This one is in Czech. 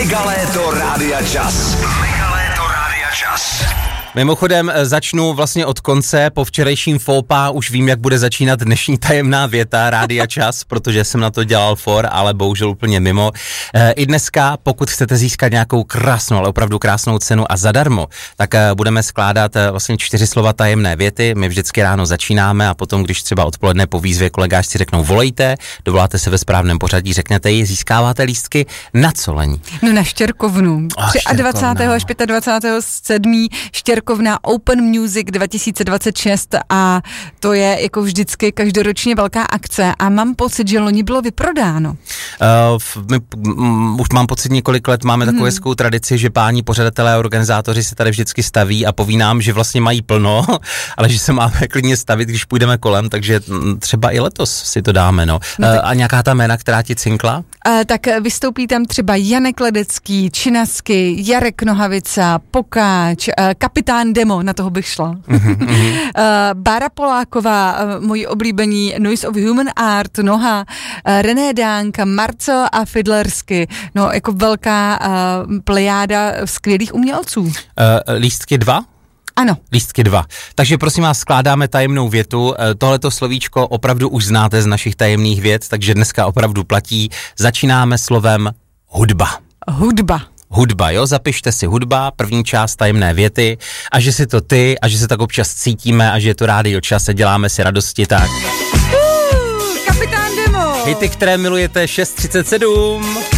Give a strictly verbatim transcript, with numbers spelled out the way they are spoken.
Megaléto Rádia Čas. Megaléto Rádia Čas. Mimochodem začnu vlastně od konce, po včerejším fópa už vím, jak bude začínat dnešní tajemná věta Rádia Čas, protože jsem na to dělal for, ale bohužel úplně mimo. I dneska, pokud chcete získat nějakou krásnou, ale opravdu krásnou cenu a zadarmo, tak budeme skládat vlastně čtyři slova tajemné věty. My vždycky ráno začínáme a potom, když třeba odpoledne po výzvě kolegáři řeknou volejte, dovoláte se ve správném pořadí, řeknete ji, získáváte lístky na co, Lení? No na Štěrkovnu. dvacátého třetího až dvacátého pátého sedmého Štěrkovna Open Music dva tisíce dvacet šest a to je jako vždycky každoročně velká akce a mám pocit, že loni bylo vyprodáno. Uh, my, m, už mám pocit několik let, máme takovou hezkou hmm. tradici, že páni pořadatelé a organizátoři se tady vždycky staví a poví nám, že vlastně mají plno, ale že se máme klidně stavit, když půjdeme kolem, takže třeba i letos si to dáme, no. no uh, a nějaká ta jména, která ti cinkla? Uh, tak vystoupí tam třeba Janek Ledecký, Činasky, Jarek Nohavica, Pokáč, uh, Kapitán Demo, na toho bych šla. Mm-hmm. uh, Bára Poláková, uh, moji oblíbení Noise of Human Art, Noha, uh, René Dánka, Marco a Fidlersky. No, jako velká uh, plejáda skvělých umělců. Uh, lístky dva? Ano. Lístky dva. Takže prosím vás, skládáme tajemnou větu. Tohleto slovíčko opravdu už znáte z našich tajemných vět, takže dneska opravdu platí. Začínáme slovem hudba. Hudba. Hudba, jo, zapište si hudba, první část tajemné věty a že si to ty a že se tak občas cítíme a že je to Rádio Čas a děláme si radosti, tak. Uh, Kapitán Demo. Hity, které milujete, šest třicet sedm.